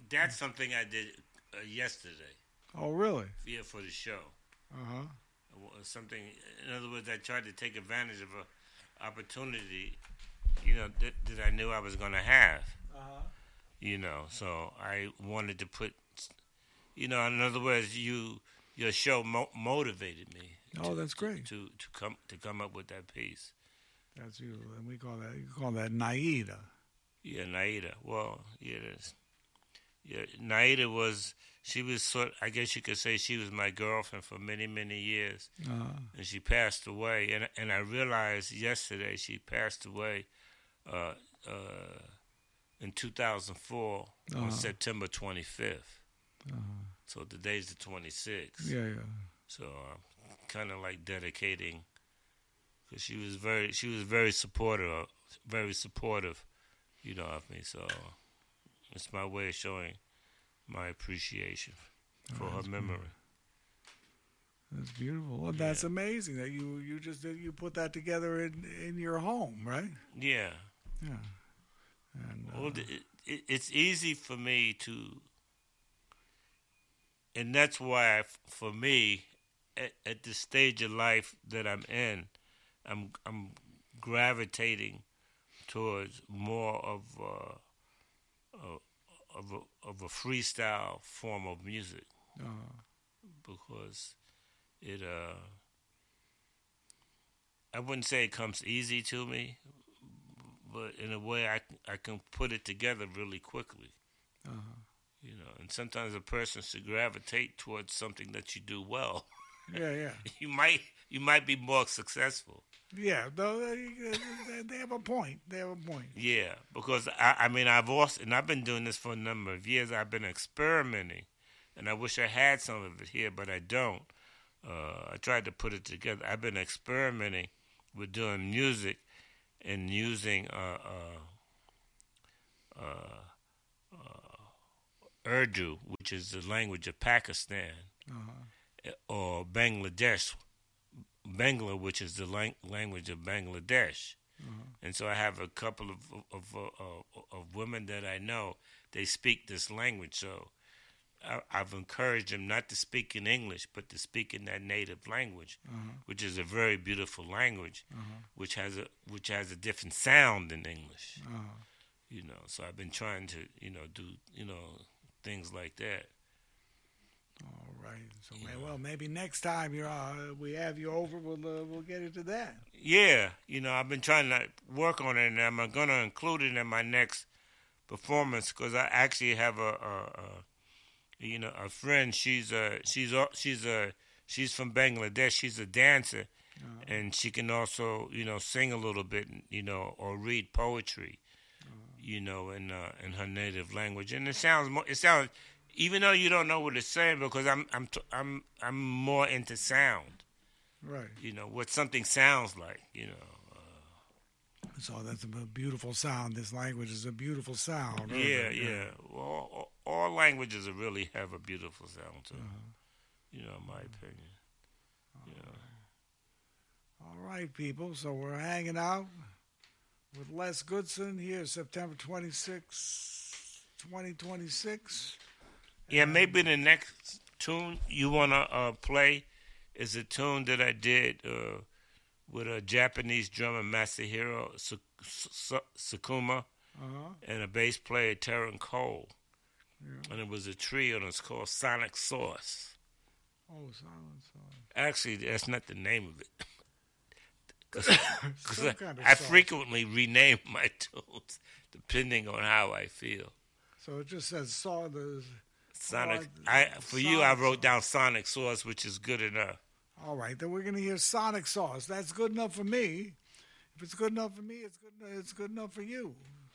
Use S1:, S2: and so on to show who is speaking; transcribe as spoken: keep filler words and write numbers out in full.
S1: that's something I did uh, yesterday.
S2: Oh, really?
S1: Yeah, for the show.
S2: Uh-huh.
S1: Something, in other words, I tried to take advantage of a opportunity, you know, that, that I knew I was going to have.
S2: Uh-huh.
S1: You know, so I wanted to put, you know, in other words, you your show mo- motivated me.
S2: Oh,
S1: to,
S2: that's great.
S1: To, to to come to come up with that piece.
S2: That's you, and we call that you call that Naida.
S1: Yeah, Naida. Well, yeah, that's, yeah, Naida was. She was sort. I guess you could say she was my girlfriend for many, many years,
S2: uh
S1: and she passed away. And and I realized yesterday she passed away uh, uh, in two thousand four
S2: uh-huh.
S1: on September twenty-fifth.
S2: Uh-huh.
S1: So today's the twenty-sixth.
S2: Yeah, yeah.
S1: So I'm kind of like dedicating, because she was very, she was very supportive, very supportive, you know, of me. So it's my way of showing my appreciation for
S2: oh,
S1: her memory.
S2: Beautiful. That's beautiful. Well, that's yeah. amazing that you you just you put that together in in your home, right?
S1: Yeah.
S2: Yeah. And uh,
S1: well, it, it, it's easy for me to, and that's why, I, for me, at, at the stage of life that I'm in, I'm I'm gravitating towards more of uh, uh, of a, of a freestyle form of music,
S2: uh,
S1: because it uh I wouldn't say it comes easy to me, but in a way I I can put it together really quickly.
S2: uh-huh.
S1: You know, and sometimes a person should gravitate towards something that you do well.
S2: Yeah, yeah.
S1: you might you might be more successful.
S2: Yeah, though they, they have a point. They have a point.
S1: Yeah, because I, I mean I've also, and I've been doing this for a number of years. I've been experimenting, and I wish I had some of it here, but I don't. Uh, I tried to put it together. I've been experimenting with doing music and using uh, uh, uh, uh, Urdu, which is the language of Pakistan,
S2: uh-huh.
S1: or Bangladesh. Bangla, which is the lang- language of Bangladesh,
S2: uh-huh.
S1: and so I have a couple of of, of of women that I know. They speak this language, so I, I've encouraged them not to speak in English, but to speak in that native language,
S2: uh-huh.
S1: which is a very beautiful language,
S2: uh-huh.
S1: which has a which has a different sound than English.
S2: Uh-huh.
S1: You know, so I've been trying to you know do you know things like that.
S2: All right. So, yeah. well, maybe next time you're uh, we have you over, we'll uh, we'll get into that.
S1: Yeah, you know, I've been trying to work on it, and I'm going to include it in my next performance, because I actually have a, a, a, you know, a friend. She's a she's a, she's a she's from Bangladesh. She's a dancer, uh-huh. and she can also you know sing a little bit, you know, or read poetry, uh-huh. you know, in uh, in her native language, and it sounds more, it sounds. Even though you don't know what it's saying, because I'm I'm t- I'm I'm more into sound,
S2: right?
S1: You know what something sounds like. You know. Uh,
S2: so that's a beautiful sound. This language is a beautiful sound.
S1: Yeah, yeah. yeah. Well, all, all languages really have a beautiful sound to them. Uh-huh. You know, in my opinion.
S2: All
S1: you know.
S2: Right. All right, people. So we're hanging out with Les Goodson here, September twenty-sixth, twenty twenty-six.
S1: Yeah, maybe the next tune you want to uh, play is a tune that I did uh, with a Japanese drummer, Masahiro Sakuma,
S2: uh-huh.
S1: and a bass player, Terran Cole.
S2: Yeah.
S1: And it was a trio, and it's called Sonic Sauce.
S2: Oh, Sonic Sauce.
S1: Actually, that's not the name of it. Because I,
S2: kind of
S1: I
S2: sauce.
S1: frequently rename my tunes depending on how I feel.
S2: So it just says saw the...
S1: Sonic,
S2: oh,
S1: I for
S2: Sonic
S1: you, I wrote
S2: Sauce.
S1: down Sonic Sauce, which is good enough.
S2: All right, then we're gonna hear Sonic Sauce. That's good enough for me. If it's good enough for me, it's good. It's good enough for you.